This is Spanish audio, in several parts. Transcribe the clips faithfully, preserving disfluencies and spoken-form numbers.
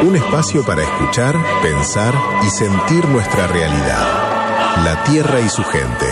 Un espacio para escuchar, pensar y sentir nuestra realidad. La tierra y su gente.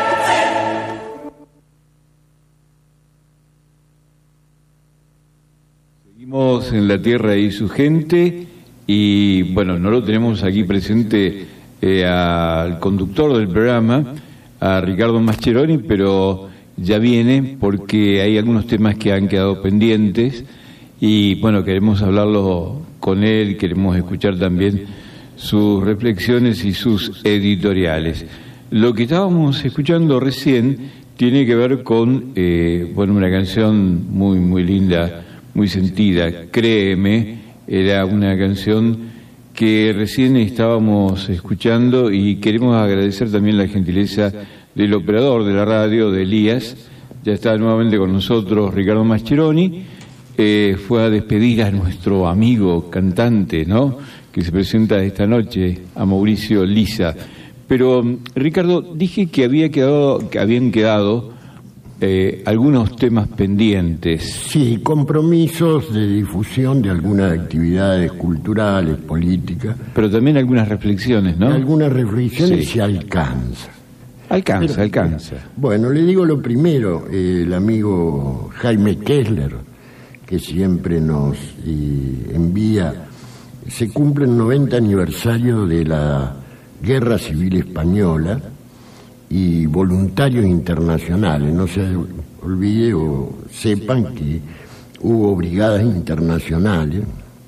Seguimos en La tierra y su gente y bueno, no lo tenemos aquí presente eh, al conductor del programa, a Ricardo Mascheroni, pero ya viene porque hay algunos temas que han quedado pendientes y bueno, queremos hablarlo con él, queremos escuchar también sus reflexiones y sus editoriales. Lo que estábamos escuchando recién tiene que ver con eh, bueno, una canción muy muy linda, muy sentida, Créeme, era una canción que recién estábamos escuchando y queremos agradecer también la gentileza del operador de la radio, de Elías. Ya está nuevamente con nosotros Ricardo Mascheroni. Eh, fue a despedir a nuestro amigo cantante, ¿no?, que se presenta esta noche, a Mauricio Lisa. Pero, Ricardo, dije que había quedado, que habían quedado eh, algunos temas pendientes. Sí, compromisos de difusión de algunas actividades culturales, políticas. Pero también algunas reflexiones, ¿no? Algunas reflexiones sí. se alcanza. Alcanza, Pero, alcanza. Bueno, le digo lo primero, eh, el amigo Jaime Kessler, que siempre nos eh, envía, se cumple el noventa aniversario de la Guerra Civil Española y voluntarios internacionales. No se olvide o sepan que hubo brigadas internacionales.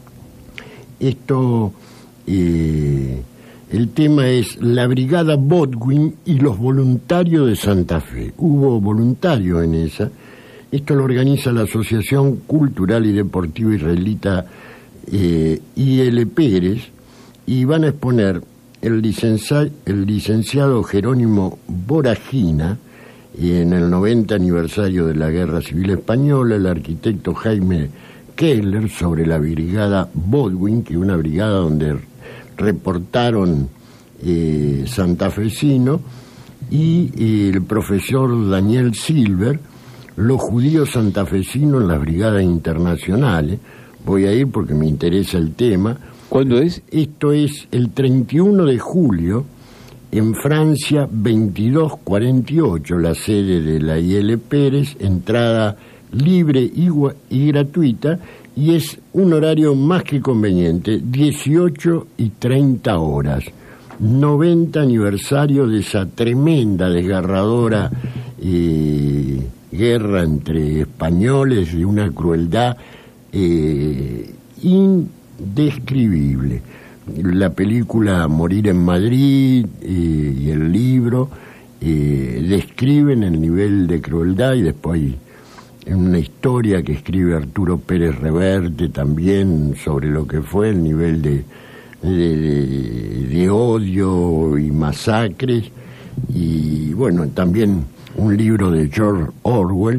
Esto, eh, el tema es la Brigada Botwin y los voluntarios de Santa Fe. Hubo voluntarios en esa. Esto lo organiza la Asociación Cultural y Deportiva Israelita eh, I L Pérez, y van a exponer el, licencia, el licenciado Jerónimo Boragina en el noventa aniversario de la Guerra Civil Española, el arquitecto Jaime Kessler sobre la Brigada Botwin, que es una brigada donde reportaron eh, santafesinos, y eh, el profesor Daniel Silver, los judíos santafesinos en las brigadas internacionales. Voy a ir porque me interesa el tema. ¿Cuándo es? Esto es el treinta y uno de julio en Francia veintidós cuarenta y ocho, la sede de la I L Pérez, entrada libre y, y gratuita, y es un horario más que conveniente, dieciocho y treinta horas. noventa aniversario de esa tremenda, desgarradora eh, guerra entre españoles, de una crueldad eh, indescribible. La película Morir en Madrid eh, y el libro eh, describen el nivel de crueldad, y después en una historia que escribe Arturo Pérez Reverte también sobre lo que fue el nivel de, de, de, de odio y masacres. Y bueno, también un libro de George Orwell,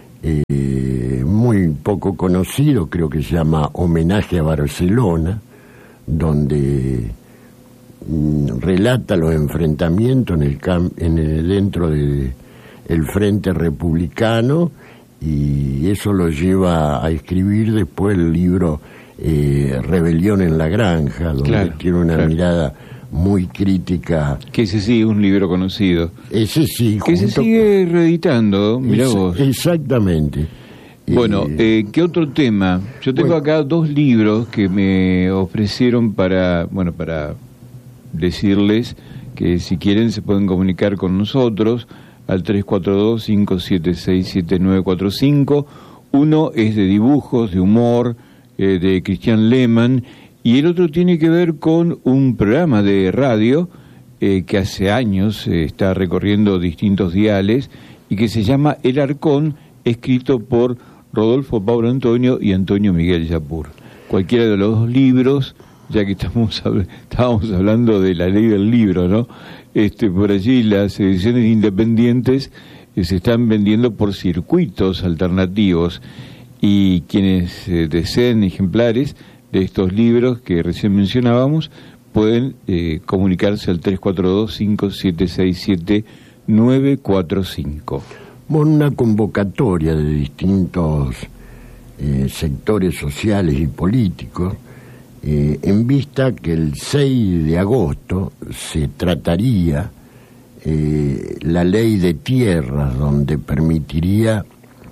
eh, muy poco conocido, creo que se llama Homenaje a Barcelona, donde mm, relata los enfrentamientos en el, cam- en el dentro del de Frente Republicano, y eso lo lleva a escribir después el libro eh, Rebelión en la Granja, donde claro, tiene una claro. mirada muy crítica. Que ese sí es un libro conocido. Ese sí. Que se sigue reeditando, mirá es, vos. Exactamente. Bueno, eh, ¿qué otro tema? Yo tengo bueno, acá dos libros que me ofrecieron para, bueno, para decirles que si quieren se pueden comunicar con nosotros al tres cuatro dos, cinco siete seis, siete nueve cuatro cinco. Uno es de dibujos, de humor, eh, de Christian Lehmann, y el otro tiene que ver con un programa de radio eh, que hace años eh, está recorriendo distintos diales y que se llama El Arcón, escrito por Rodolfo Pablo Antonio y Antonio Miguel Yapur. Cualquiera de los dos libros, ya que estamos estábamos hablando de la ley del libro, ¿no? Este, por allí las ediciones independientes eh, se están vendiendo por circuitos alternativos, y quienes eh, deseen ejemplares de estos libros que recién mencionábamos pueden eh, comunicarse al tres cuatro dos, cinco siete seis siete, nueve cuatro cinco. Bueno, una convocatoria de distintos eh, sectores sociales y políticos eh, en vista que el seis de agosto se trataría eh, la ley de tierras, donde permitiría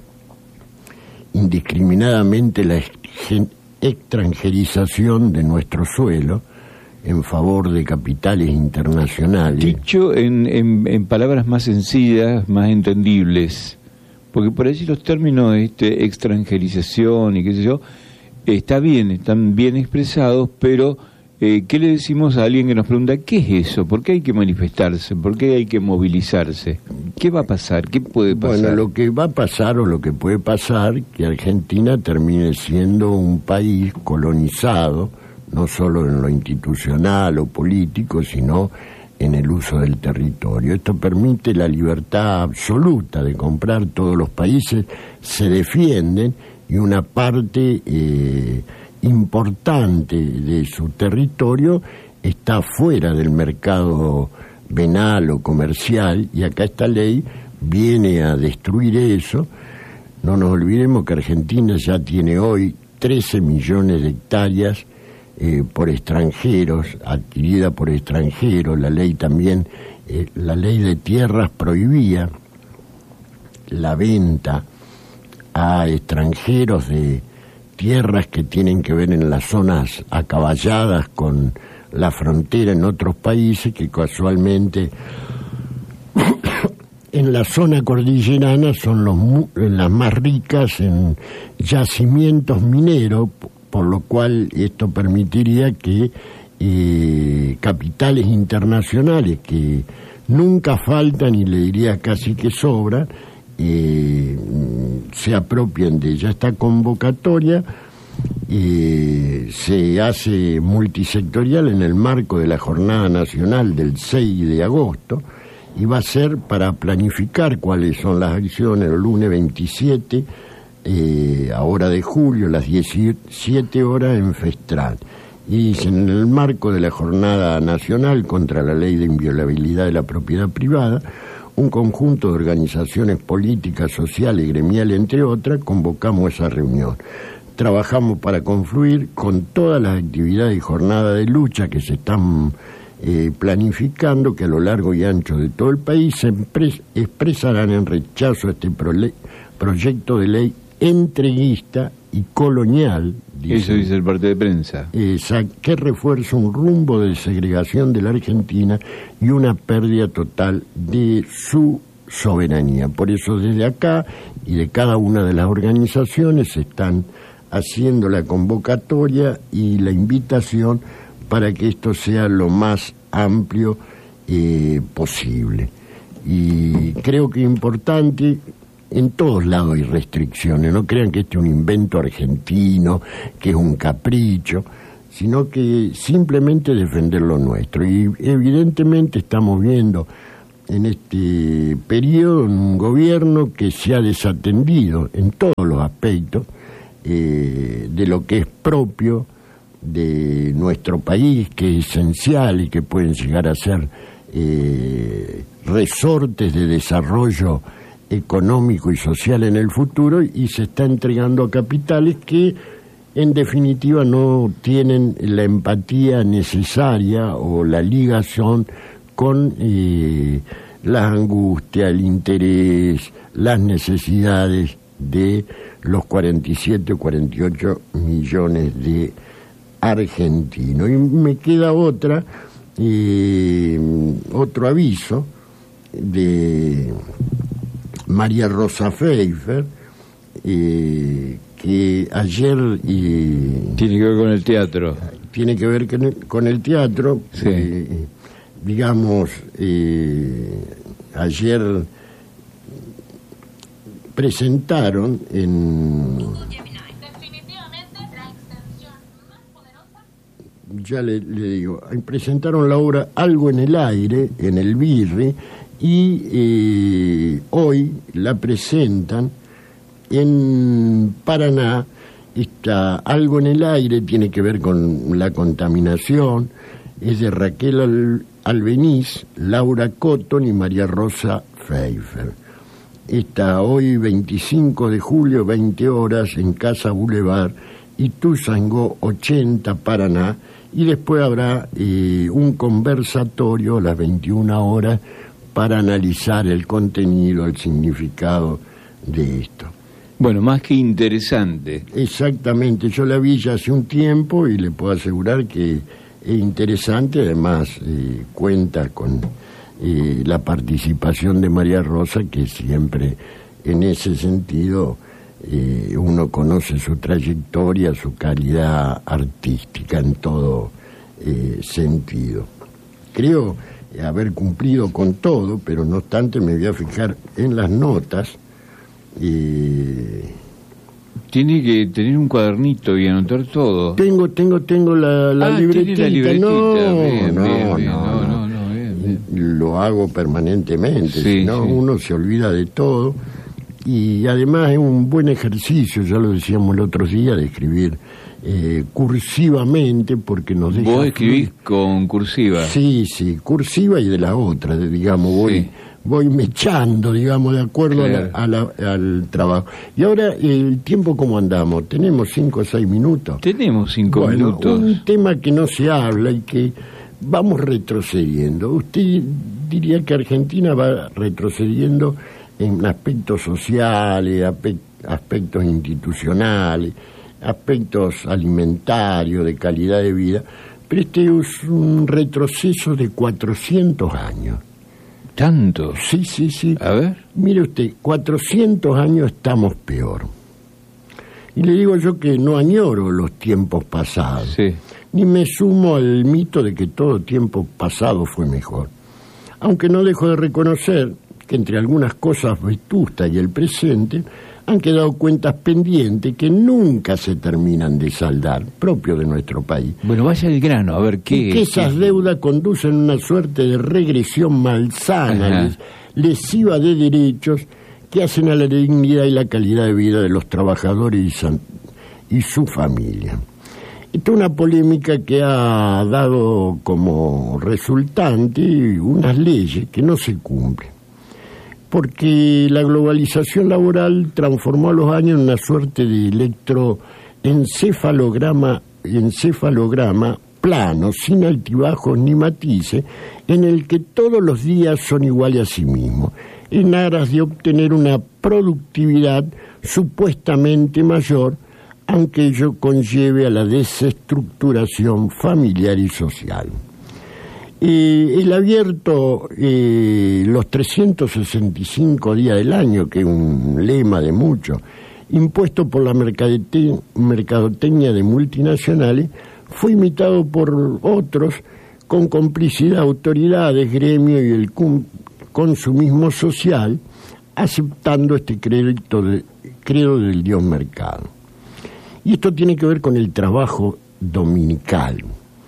indiscriminadamente la extranjerización de nuestro suelo en favor de capitales internacionales. Dicho en, en, en palabras más sencillas, más entendibles, porque por allí los términos de este, extranjerización y qué sé yo, está bien, están bien expresados, pero eh, ¿qué le decimos a alguien que nos pregunta qué es eso? ¿Por qué hay que manifestarse? ¿Por qué hay que movilizarse? ¿Qué va a pasar? ¿Qué puede pasar? Bueno, lo que va a pasar o lo que puede pasar, que Argentina termine siendo un país colonizado, no solo en lo institucional o político, sino en el uso del territorio. Esto permite la libertad absoluta de comprar. Todos los países se defienden y una parte eh, importante de su territorio está fuera del mercado venal o comercial, y acá esta ley viene a destruir eso. No nos olvidemos que Argentina ya tiene hoy trece millones de hectáreas Eh, por extranjeros, adquirida por extranjeros. La ley también, eh, la ley de tierras prohibía la venta a extranjeros de tierras que tienen que ver en las zonas acaballadas con la frontera en otros países, que casualmente en la zona cordillerana son los, las más ricas en yacimientos mineros, por lo cual esto permitiría que eh, capitales internacionales que nunca faltan, y le diría casi que sobran, eh, se apropien de ella. Esta convocatoria eh, se hace multisectorial en el marco de la Jornada Nacional del seis de agosto, y va a ser para planificar cuáles son las acciones el lunes veintisiete, Eh, ahora de julio, las diecisiete horas en Festrán. Y en el marco de la Jornada Nacional contra la Ley de Inviolabilidad de la Propiedad Privada, un conjunto de organizaciones políticas, sociales y gremiales, entre otras, convocamos esa reunión. Trabajamos para confluir con todas las actividades y jornadas de lucha que se están eh, planificando, que a lo largo y ancho de todo el país se expresarán en rechazo a este prole- proyecto de ley entreguista y colonial, dice, eso dice el parte de prensa, esa, que refuerza un rumbo de segregación de la Argentina y una pérdida total de su soberanía. Por eso desde acá y de cada una de las organizaciones se están haciendo la convocatoria y la invitación para que esto sea lo más amplio eh, posible. Y creo que es importante. En todos lados hay restricciones, no crean que este es un invento argentino, que es un capricho, sino que simplemente defender lo nuestro. Y evidentemente estamos viendo en este periodo un gobierno que se ha desatendido en todos los aspectos eh, de lo que es propio de nuestro país, que es esencial y que pueden llegar a ser eh, resortes de desarrollo económico y social en el futuro, y se está entregando a capitales que en definitiva no tienen la empatía necesaria o la ligación con eh, las angustias, el interés, las necesidades de los cuarenta y siete o cuarenta y ocho millones de argentinos. Y me queda otra eh, otro aviso de María Rosa Pfeiffer, eh, que ayer... Eh, tiene que ver con el teatro. Tiene que ver con el, con el teatro. Sí. Eh, digamos, eh, ayer presentaron en... Ya le, le digo, presentaron la obra Algo en el Aire, en el Birri, y eh, hoy la presentan en Paraná. Está Algo en el Aire, tiene que ver con la contaminación, es de Raquel Al- Albeniz, Laura Cotton y María Rosa Pfeiffer. Está hoy veinticinco de julio, veinte horas, en Casa Boulevard, Ituzaingó ochenta, Paraná, y después habrá eh, un conversatorio a las veintiuna horas para analizar el contenido, el significado de esto. Bueno, más que interesante. Exactamente, yo la vi ya hace un tiempo y le puedo asegurar que es interesante, además eh, cuenta con eh, la participación de María Rosa, que siempre en ese sentido eh, uno conoce su trayectoria, su calidad artística en todo eh, sentido. Creo haber cumplido con todo, pero no obstante me voy a fijar en las notas. Eh, Tiene que tener un cuadernito y anotar todo. Tengo, tengo, tengo la, la, ah, libretita. La libretita. No, bien, no, bien, no, bien. no, no, no, bien, bien. Lo hago permanentemente, sí, si no sí. uno se olvida de todo. Y además es un buen ejercicio, ya lo decíamos el otro día, de escribir eh, cursivamente, porque nos deja... ¿Vos escribís fluir. con cursiva? Sí, sí, cursiva y de la otra, de, digamos, voy... Sí. voy mechando, digamos, de acuerdo claro. a la, a la, al trabajo. Y ahora, el tiempo, ¿cómo andamos? ¿Tenemos cinco o seis minutos? Tenemos cinco bueno, minutos. Un tema que no se habla y que vamos retrocediendo. Usted diría que Argentina va retrocediendo en aspectos sociales, aspectos institucionales, aspectos alimentarios, de calidad de vida, pero este es un retroceso de cuatrocientos años. ¿Tanto? Sí, sí, sí. A ver. Mire usted, cuatrocientos años estamos peor. Y le digo yo que no añoro los tiempos pasados. Sí. Ni me sumo al mito de que todo tiempo pasado fue mejor. Aunque no dejo de reconocer que entre algunas cosas vetustas y el presente han quedado cuentas pendientes que nunca se terminan de saldar, propio de nuestro país. Bueno, vaya al grano, a ver qué... Y que esas qué... deudas conducen a una suerte de regresión malsana, les, lesiva de derechos, que hacen a la dignidad y la calidad de vida de los trabajadores y, san, y su familia. Esta es una polémica que ha dado como resultante unas leyes que no se cumplen, porque la globalización laboral transformó a los años en una suerte de electroencefalograma encefalograma plano, sin altibajos ni matices, en el que todos los días son iguales a sí mismos, en aras de obtener una productividad supuestamente mayor, aunque ello conlleve a la desestructuración familiar y social. Eh, el abierto eh, los trescientos sesenta y cinco días del año, que es un lema de muchos, impuesto por la mercadete- mercadotecnia de multinacionales, fue imitado por otros con complicidad de autoridades, gremios y el cum- consumismo social, aceptando este crédito de, credo del dios mercado. Y esto tiene que ver con el trabajo dominical.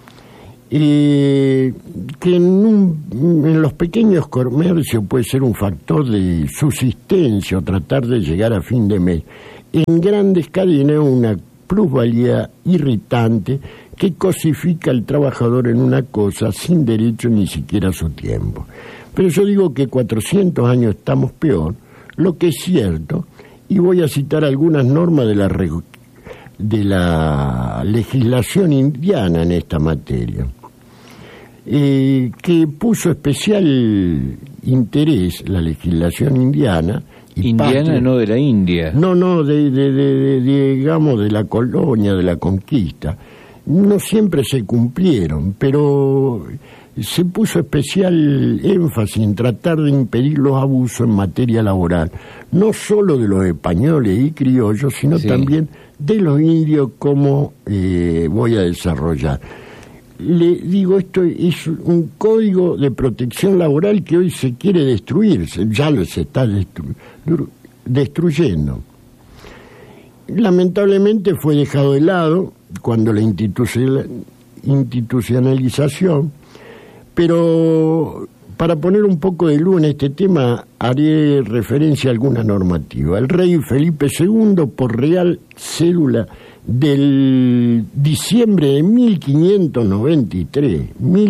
Eh, que en, un, en los pequeños comercios puede ser un factor de subsistencia o tratar de llegar a fin de mes. En grandes cadenas una plusvalía irritante que cosifica al trabajador en una cosa sin derecho ni siquiera a su tiempo. Pero yo digo que cuatrocientos años estamos peor, lo que es cierto, y voy a citar algunas normas de la de la legislación indiana en esta materia. Eh, que puso especial interés la legislación indiana. Y indiana, parte, no de la India. No, no, de, de, de, de, digamos, de la colonia, de la conquista. No siempre se cumplieron, pero se puso especial énfasis en tratar de impedir los abusos en materia laboral, no solo de los españoles y criollos, sino sí. también de los indios, como eh, voy a desarrollar. Le digo, esto es un código de protección laboral que hoy se quiere destruir, ya lo se está destru- destruyendo. Lamentablemente fue dejado de lado cuando la institucionalización, pero para poner un poco de luz en este tema haré referencia a alguna normativa. El rey Felipe segundo, por Real Cédula del diciembre de mil quinientos noventa y tres,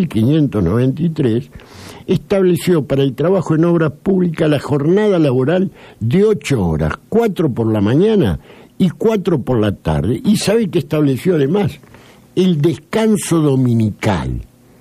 estableció para el trabajo en obras públicas la jornada laboral de ocho horas, cuatro por la mañana y cuatro por la tarde. Y sabe que estableció además el descanso dominical.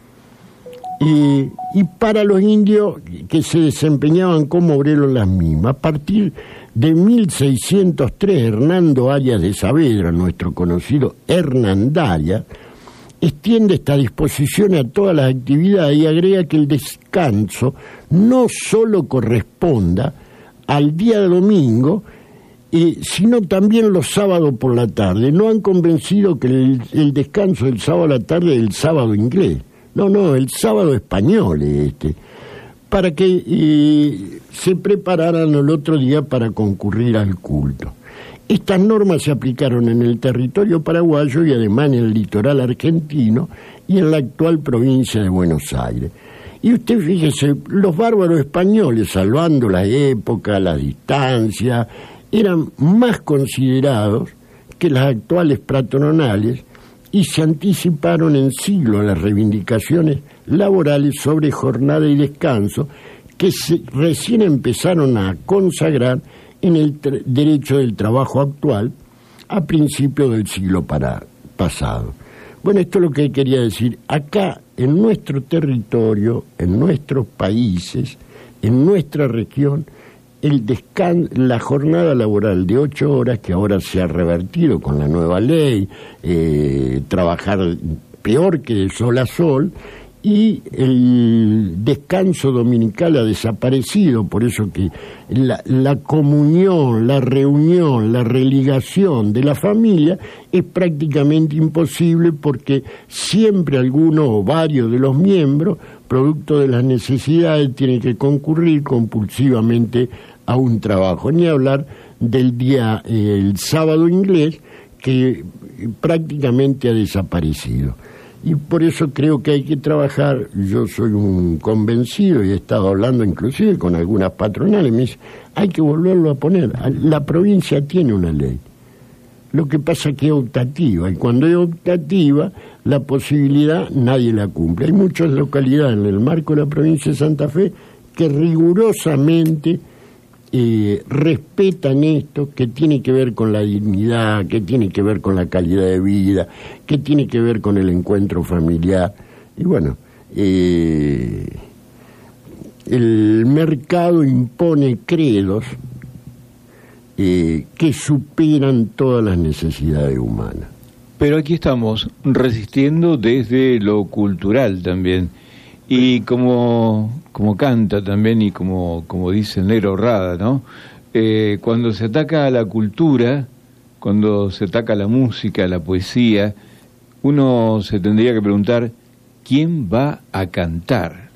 Eh, y para los indios que se desempeñaban como obreros en las mismas, a partir de mil seiscientos tres, Hernando Arias de Saavedra, nuestro conocido Hernandarias, extiende esta disposición a todas las actividades y agrega que el descanso no solo corresponda al día de domingo, eh, sino también los sábados por la tarde. No han convencido que el, el descanso del sábado a la tarde es el sábado inglés. No, no, el sábado español es este, para que eh, se prepararan el otro día para concurrir al culto. Estas normas se aplicaron en el territorio paraguayo y además en el litoral argentino y en la actual provincia de Buenos Aires. Y usted fíjese, los bárbaros españoles, salvando la época, la distancia, eran más considerados que las actuales patronales y se anticiparon en siglos las reivindicaciones laborales sobre jornada y descanso que se, recién empezaron a consagrar en el tra- derecho del trabajo actual a principios del siglo para, pasado. Bueno, esto es lo que quería decir. Acá, en nuestro territorio, en nuestros países, en nuestra región, el descan- la jornada laboral de ocho horas, que ahora se ha revertido con la nueva ley, eh, trabajar peor que de sol a sol, y el descanso dominical ha desaparecido, por eso que la, la comunión, la reunión, la religación de la familia es prácticamente imposible porque siempre alguno o varios de los miembros, producto de las necesidades, tienen que concurrir compulsivamente a un trabajo, ni hablar del día, eh, el sábado inglés, que prácticamente ha desaparecido. Y por eso creo que hay que trabajar. Yo soy un convencido y he estado hablando inclusive con algunas patronales, me dicen, hay que volverlo a poner. La provincia tiene una ley, lo que pasa es que es optativa, y cuando es optativa, la posibilidad nadie la cumple. Hay muchas localidades en el marco de la provincia de Santa Fe que rigurosamente Eh, respetan esto, que tiene que ver con la dignidad, que tiene que ver con la calidad de vida, que tiene que ver con el encuentro familiar. Y bueno, eh, el mercado impone credos eh, que superan todas las necesidades humanas. Pero aquí estamos resistiendo desde lo cultural también. Y como, como canta también y como, como dice el Negro Rada, ¿no? Eh, cuando se ataca a la cultura, cuando se ataca a la música, a la poesía, uno se tendría que preguntar, ¿quién va a cantar?